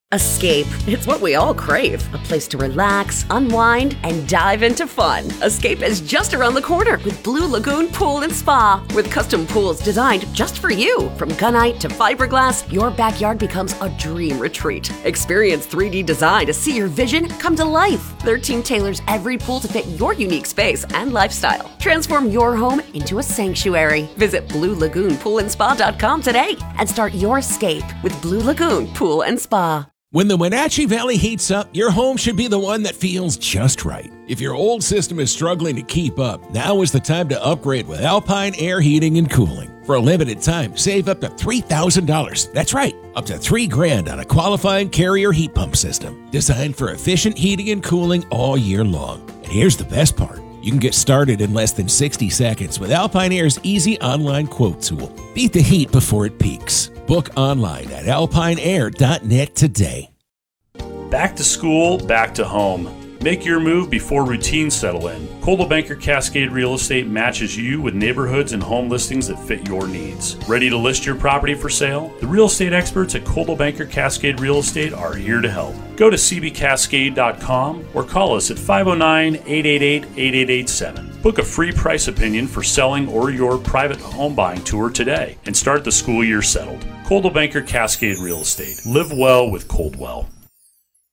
Escape. It's what we all crave. A place to relax, unwind, and dive into fun. Escape is just around the corner with Blue Lagoon Pool and Spa. With custom pools designed just for you. From gunite to fiberglass, your backyard becomes a dream retreat. Experience 3D design to see your vision come to life. Their team tailors every pool to fit your unique space and lifestyle. Transform your home into a sanctuary. Visit BlueLagoonPoolandSpa.com today and start your escape with Blue Lagoon Pool and Spa. When the Wenatchee Valley heats up, your home should be the one that feels just right. If your old system is struggling to keep up, now is the time to upgrade with Alpine Air Heating and Cooling. For a limited time, save up to $3,000. That's right, up to $3,000 on a qualifying Carrier heat pump system. Designed for efficient heating and cooling all year long. And here's the best part. You can get started in less than 60 seconds with Alpine Air's easy online quote tool. Beat the heat before it peaks. Book online at alpineair.net today. Back to school, back to home. Make your move before routines settle in. Coldwell Banker Cascade Real Estate matches you with neighborhoods and home listings that fit your needs. Ready to list your property for sale? The real estate experts at Coldwell Banker Cascade Real Estate are here to help. Go to cbcascade.com or call us at 509-888-8887. Book a free price opinion for selling or your private home buying tour today and start the school year settled. Coldwell Banker Cascade Real Estate. Live well with Coldwell.